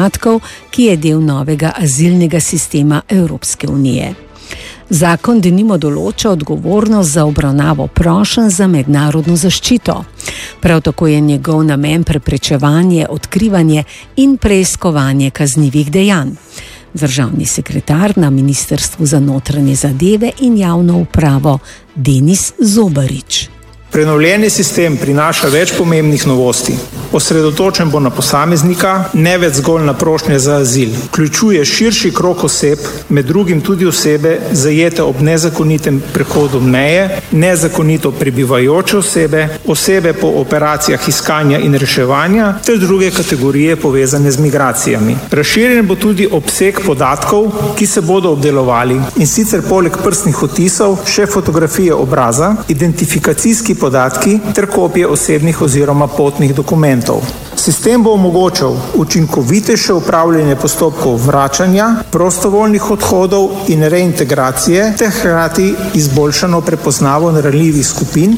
podatkov, ki je del novega azilnega sistema Evropske unije. Zakon denimo določa odgovornost za obravnavo prošenj za mednarodno zaščito. Prav tako je njegov namen preprečevanje, odkrivanje in preiskovanje kaznivih dejanj. Državni sekretar na Ministrstvu za notranje zadeve in javno upravo Denis Zobarič. Prenovljeni sistem prinaša več pomembnih novosti. Osredotočen bo na posameznika, ne več zgolj na prošnje za azil. Vključuje širši krog oseb, med drugim tudi osebe, zajete ob nezakonitem prehodu meje, nezakonito prebivajoče osebe, osebe po operacijah iskanja in reševanja ter druge kategorije povezane z migracijami. Razširjen bo tudi obseg podatkov, ki se bodo obdelovali, in sicer poleg prstnih odtisov še fotografije obraza, identifikacijski podatki ter kopije osebnih oziroma potnih dokumentov. Sistem bo omogočal učinkovitejše upravljanje postopkov vračanja, prostovoljnih odhodov in reintegracije ter hkrati izboljšano prepoznavo ranljivih skupin.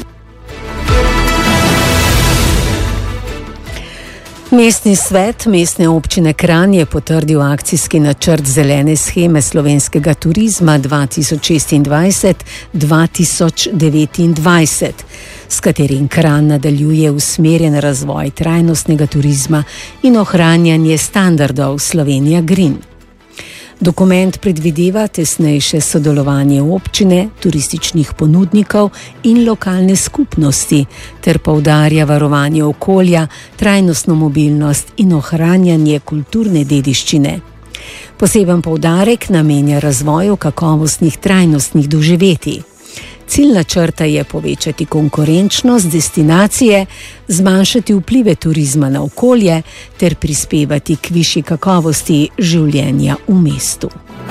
Mestni svet Mestne občine Kranj je potrdil akcijski načrt zelene sheme slovenskega turizma 2026-2029, s katerim Kranj nadaljuje usmerjen razvoj trajnostnega turizma in ohranjanje standardov Slovenija Green. Dokument predvideva tesnejše sodelovanje občine, turističnih ponudnikov in lokalne skupnosti ter poudarja varovanje okolja, trajnostno mobilnost in ohranjanje kulturne dediščine. Poseben poudarek namenja razvoju kakovostnih trajnostnih doživetij. Cilj načrta je povečati konkurenčnost destinacije, zmanjšati vplive turizma na okolje ter prispevati k višji kakovosti življenja v mestu.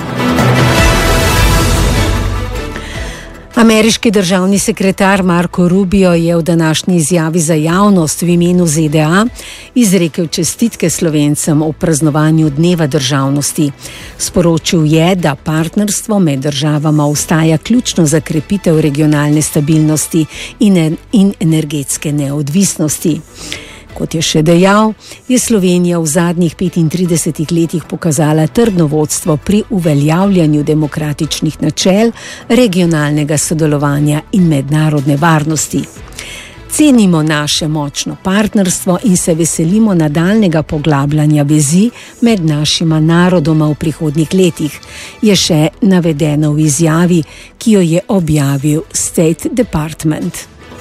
Ameriški državni sekretar Marco Rubio je v današnji izjavi za javnost v imenu ZDA izrekel čestitke Slovencem ob praznovanju Dneva državnosti. Sporočil je, da partnerstvo med državama ostaja ključno za krepitev regionalne stabilnosti in energetske neodvisnosti. Kot je še dejal, je Slovenija v zadnjih 35 letih pokazala trdno vodstvo pri uveljavljanju demokratičnih načel, regionalnega sodelovanja in mednarodne varnosti. Cenimo naše močno partnerstvo in se veselimo nadaljnjega poglabljanja vezi med našima narodoma v prihodnjih letih, je še navedeno v izjavi, ki jo je objavil State Department.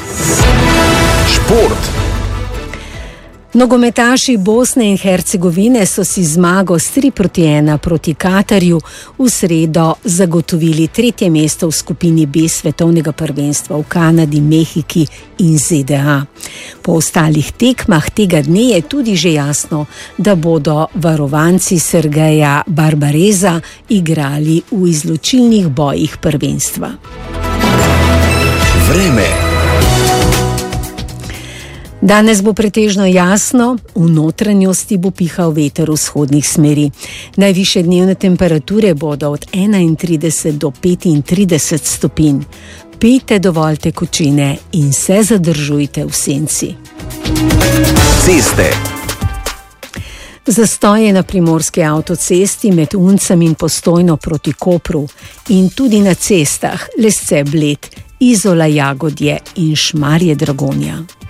Šport. Nogometaši Bosne in Hercegovine so si zmago s 3-1 proti Katarju v sredo zagotovili 3. mesto v skupini B svetovnega prvenstva v Kanadi, Mehiki in ZDA. Po ostalih tekmah tega dne je tudi že jasno, da bodo varovanci Sergeja Barbareza igrali v izločilnih bojih prvenstva. Vreme. Danes bo pretežno jasno, v notranjosti bo pihal veter vzhodnih smeri. Najvišje dnevne temperature bodo od 31 do 35 stopinj. Pijte dovolj tekočine in se zadržujte v senci. Ceste. Zastoj je na primorski avtocesti med Uncem in Postojno proti Kopru in tudi na cestah Lesce Bled, Izola Jagodje in Šmarje Dragonja.